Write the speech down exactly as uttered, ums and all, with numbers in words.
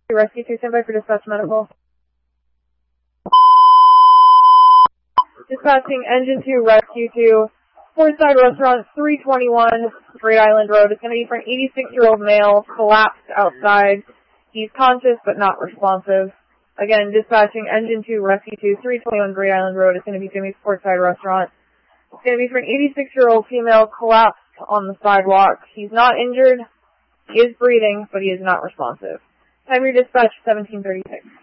Rescue two, stand by for dispatch medical. Dispatching Engine two, Rescue two, Portside Restaurant, three twenty-one Great Island Road. It's going to be for an eighty-six-year-old male, collapsed outside. He's conscious but not responsive. Again, dispatching Engine two, Rescue two, three twenty-one Great Island Road. It's going to be Jimmy's Portside Restaurant. It's going to be for an eighty-six-year-old female, collapsed on the sidewalk. He's not injured. He is breathing, but he is not responsive. Time your dispatch, seventeen thirty-six.